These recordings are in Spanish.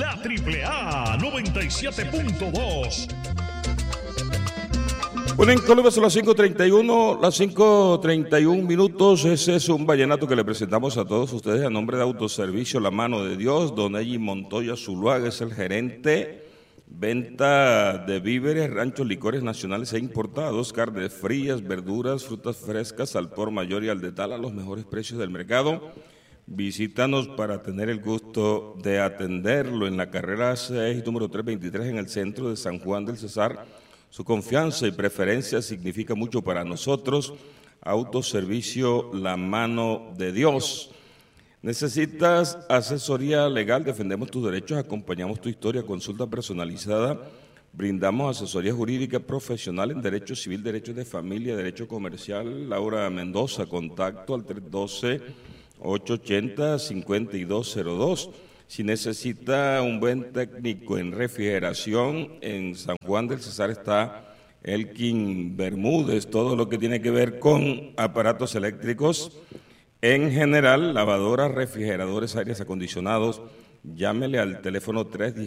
La AAA 97.2. Bueno, en Colombia son las 5:31 minutos. Ese es un vallenato que le presentamos a todos ustedes a nombre de Autoservicio La Mano de Dios. Don Eji Montoya Zuluaga es el gerente. Venta de víveres, ranchos, licores nacionales e importados, carnes frías, verduras, frutas frescas al por mayor y al detal a los mejores precios del mercado. Visítanos para tener el gusto de atenderlo en la carrera 6, número 323, en el centro de San Juan del Cesar. Su confianza y preferencia significa mucho para nosotros. Autoservicio La Mano de Dios. ¿Necesitas asesoría legal? Defendemos tus derechos, acompañamos tu historia, consulta personalizada. Brindamos asesoría jurídica profesional en derecho civil, derecho de familia, derecho comercial. Laura Mendoza, contacto al 312-880-5202. Si necesita un buen técnico en refrigeración, en San Juan del Cesar está Elkin Bermúdez, todo lo que tiene que ver con aparatos eléctricos, en general, lavadoras, refrigeradores, aires acondicionados. Llámele al teléfono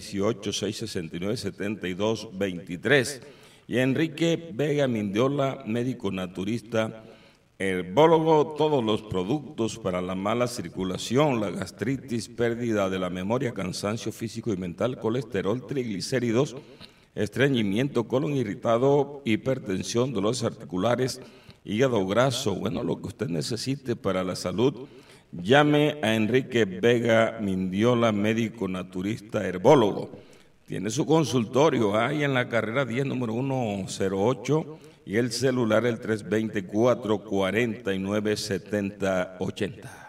318-669-7223. Y Enrique Vega Mindiola, médico naturista, herbólogo, todos los productos para la mala circulación, la gastritis, pérdida de la memoria, cansancio físico y mental, colesterol, triglicéridos, estreñimiento, colon irritado, hipertensión, dolores articulares, hígado graso. Bueno, lo que usted necesite para la salud, llame a Enrique Vega Mindiola, médico naturista, herbólogo. Tiene su consultorio ahí en la carrera 10, número 108, y el celular el 324-497080.